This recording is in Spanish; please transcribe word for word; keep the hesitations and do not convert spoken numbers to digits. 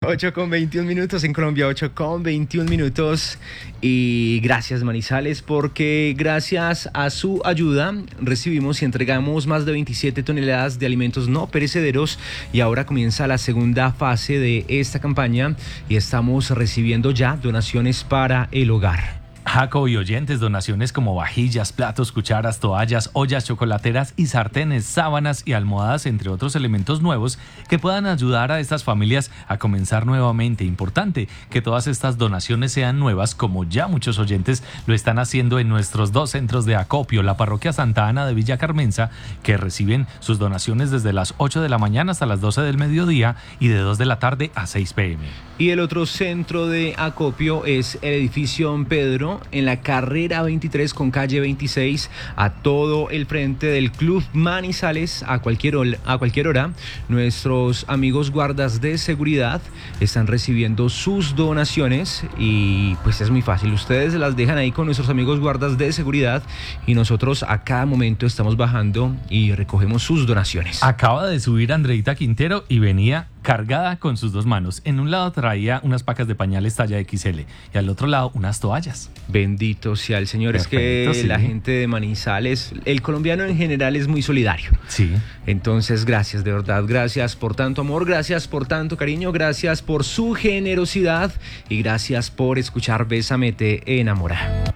ocho con veintiún minutos en Colombia, ocho con veintiún minutos. Y gracias, Manizales, porque gracias a su ayuda recibimos y entregamos más de veintisiete toneladas de alimentos no perecederos y ahora comienza la segunda fase de esta campaña y estamos recibiendo ya donaciones para el hogar. Jaco y oyentes, donaciones como vajillas, platos, cucharas, toallas, ollas chocolateras y sartenes, sábanas y almohadas, entre otros elementos nuevos que puedan ayudar a estas familias a comenzar nuevamente. Importante que todas estas donaciones sean nuevas, como ya muchos oyentes lo están haciendo en nuestros dos centros de acopio, la parroquia Santa Ana de Villa Carmenza, que reciben sus donaciones desde las ocho de la mañana hasta las doce del mediodía y de dos de la tarde a seis pm. Y el otro centro de acopio es el edificio Don Pedro, en la carrera veintitrés con calle veintiséis, a todo el frente del Club Manizales, a cualquier, hora, a cualquier hora. Nuestros amigos guardas de seguridad están recibiendo sus donaciones y pues es muy fácil. Ustedes las dejan ahí con nuestros amigos guardas de seguridad y nosotros a cada momento estamos bajando y recogemos sus donaciones. Acaba de subir Andreita Quintero y venía cargada con sus dos manos. En un lado traía unas pacas de pañales talla equis ele y al otro lado unas toallas. Bendito sea el Señor. Perfecto, es que sí. La gente de Manizales, el colombiano en general es muy solidario. Sí. Entonces, gracias, de verdad, gracias por tanto amor, gracias por tanto cariño, gracias por su generosidad y gracias por escuchar Bésame te enamora.